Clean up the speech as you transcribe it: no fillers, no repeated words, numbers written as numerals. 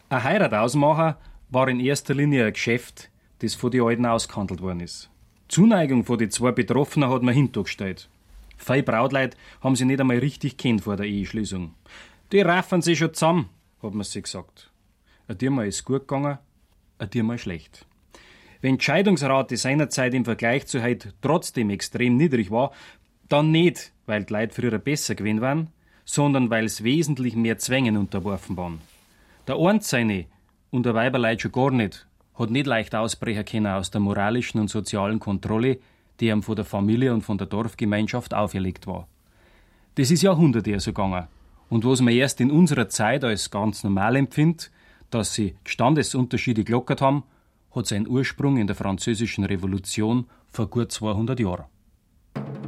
Ein Heirat ausmachen war in erster Linie ein Geschäft, das von den Alten ausgehandelt worden ist. Die Zuneigung von den zwei Betroffenen hat man hintergestellt. Viele Brautleute haben sie nicht einmal richtig kennt vor der Eheschließung. Die raffen sich schon zusammen, hat man sich gesagt. Ein Mal ist gut gegangen, ein Mal schlecht. Wenn die Scheidungsrate seinerzeit im Vergleich zu heute trotzdem extrem niedrig war, dann nicht, weil die Leute früher besser gewesen waren, sondern weil es wesentlich mehr Zwängen unterworfen waren. Der Einzelne und der Weiberleut schon gar nicht, hat nicht leicht ausbrechen können aus der moralischen und sozialen Kontrolle, die ihm von der Familie und von der Dorfgemeinschaft auferlegt war. Das ist Jahrhunderte so gegangen. Und was man erst in unserer Zeit als ganz normal empfindet, dass sie die Standesunterschiede gelockert haben, hat seinen Ursprung in der Französischen Revolution vor gut 200 Jahren.